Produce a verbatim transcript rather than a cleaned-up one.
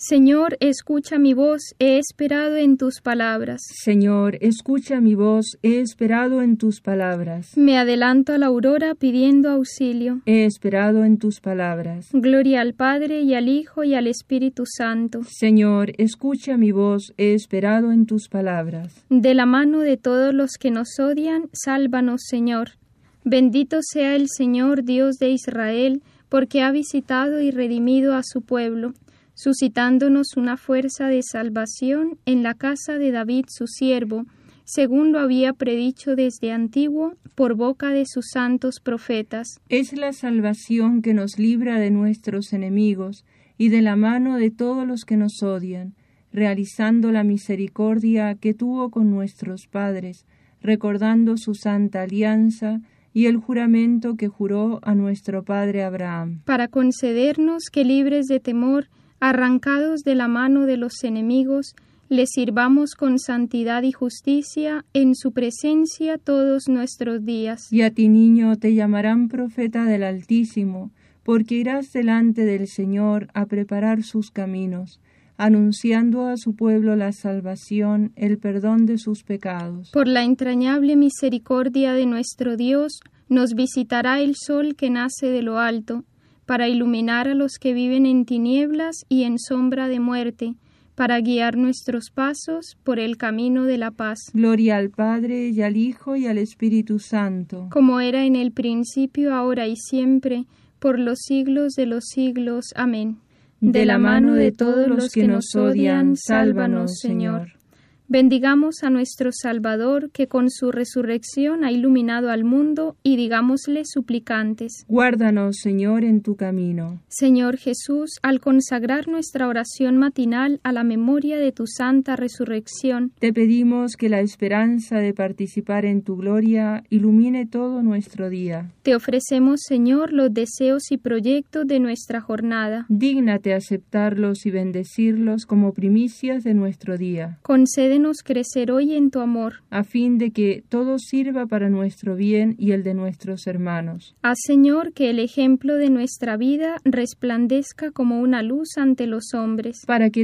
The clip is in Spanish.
Señor, escucha mi voz, he esperado en tus palabras. Señor, escucha mi voz, he esperado en tus palabras. Me adelanto a la aurora pidiendo auxilio. He esperado en tus palabras. Gloria al Padre, y al Hijo, y al Espíritu Santo. Señor, escucha mi voz, he esperado en tus palabras. De la mano de todos los que nos odian, sálvanos, Señor. Bendito sea el Señor, Dios de Israel, porque ha visitado y redimido a su pueblo, suscitándonos una fuerza de salvación en la casa de David su siervo, según lo había predicho desde antiguo por boca de sus santos profetas. Es la salvación que nos libra de nuestros enemigos y de la mano de todos los que nos odian, realizando la misericordia que tuvo con nuestros padres, recordando su santa alianza y el juramento que juró a nuestro padre Abraham, para concedernos que, libres de temor, arrancados de la mano de los enemigos, le sirvamos con santidad y justicia en su presencia todos nuestros días. Y a ti, niño, te llamarán profeta del Altísimo, porque irás delante del Señor a preparar sus caminos, anunciando a su pueblo la salvación, el perdón de sus pecados. Por la entrañable misericordia de nuestro Dios, nos visitará el sol que nace de lo alto, para iluminar a los que viven en tinieblas y en sombra de muerte, para guiar nuestros pasos por el camino de la paz. Gloria al Padre, y al Hijo, y al Espíritu Santo, como era en el principio, ahora y siempre, por los siglos de los siglos. Amén. De la mano de todos los que nos odian, sálvanos, Señor. Bendigamos a nuestro Salvador, que con su resurrección ha iluminado al mundo, y digámosle suplicantes: Guárdanos, Señor, en tu camino. Señor Jesús, al consagrar nuestra oración matinal a la memoria de tu santa resurrección, te pedimos que la esperanza de participar en tu gloria ilumine todo nuestro día. Te ofrecemos, Señor, los deseos y proyectos de nuestra jornada. Dígnate aceptarlos y bendecirlos como primicias de nuestro día. Concédenos crecer hoy en tu amor, a fin de que todo sirva para nuestro bien y el de nuestros hermanos. Haz, Señor, que el ejemplo de nuestra vida resplandezca como una luz ante los hombres, para que